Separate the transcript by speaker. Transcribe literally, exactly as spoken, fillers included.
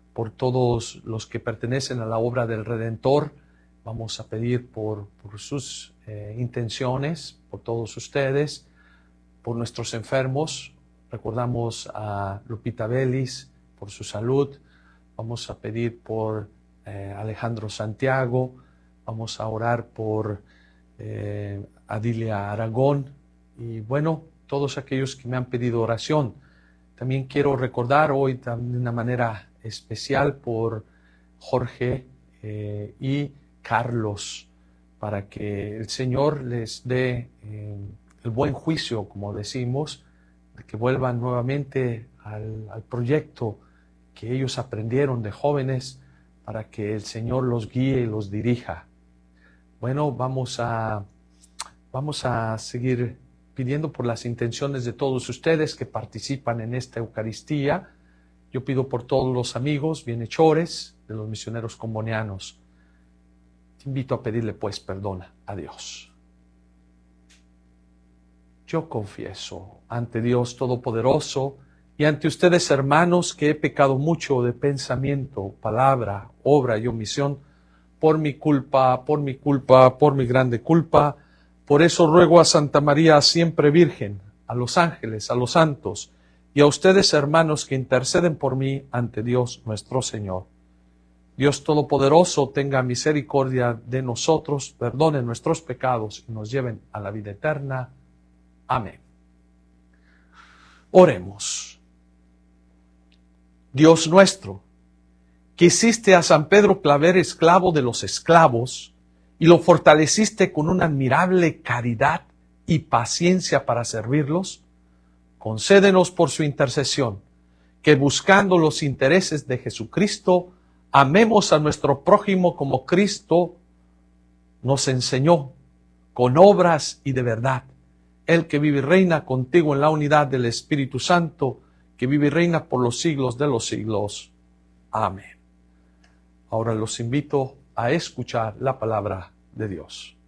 Speaker 1: por todos los que pertenecen a la obra del Redentor. Vamos a pedir por, por sus eh, intenciones, por todos ustedes, por nuestros enfermos. Recordamos a Lupita Vélez por su salud. Vamos a pedir por eh, Alejandro Santiago. Vamos a orar por eh, Adilia Aragón. Y bueno, todos aquellos que me han pedido oración. También quiero recordar hoy de una manera especial por Jorge eh, y Carlos, para que el Señor les dé eh, el buen juicio, como decimos, de que vuelvan nuevamente al, al proyecto que ellos aprendieron de jóvenes, para que el Señor los guíe y los dirija. Bueno, vamos a, vamos a seguir pidiendo por las intenciones de todos ustedes que participan en esta Eucaristía. Yo pido por todos los amigos bienhechores de los misioneros combonianos. Te invito a pedirle pues perdón a Dios. Yo confieso ante Dios Todopoderoso y ante ustedes, hermanos, que he pecado mucho de pensamiento, palabra, obra y omisión, por mi culpa, por mi culpa, por mi grande culpa. Por eso ruego a Santa María, siempre Virgen, a los ángeles, a los santos, y a ustedes, hermanos, que interceden por mí ante Dios nuestro Señor. Dios Todopoderoso tenga misericordia de nosotros, perdone nuestros pecados y nos lleven a la vida eterna. Amén. Oremos. Dios nuestro, que hiciste a San Pedro Claver esclavo de los esclavos y lo fortaleciste con una admirable caridad y paciencia para servirlos, concédenos por su intercesión que, buscando los intereses de Jesucristo, amemos a nuestro prójimo como Cristo nos enseñó, con obras y de verdad. Él que vive y reina contigo en la unidad del Espíritu Santo, que vive y reina por los siglos de los siglos. Amén. Ahora los invito a escuchar la palabra de Dios.